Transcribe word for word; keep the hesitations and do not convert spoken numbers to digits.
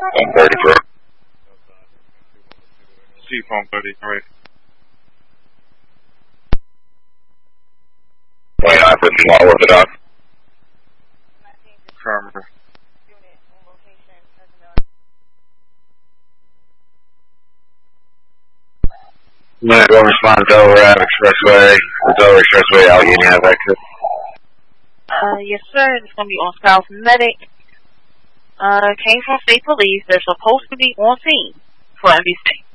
one thirty-three. Chief one thirty-three. twenty-nine fifty-one, Orthodox. Affirmative. Unit will respond to Delaware Ave Expressway. The Delaware Expressway, Allegheny Ave exit. Uh, yes, sir. It's going to be on South Medic. Uh, came from State Police. They're supposed to be on scene for M B C.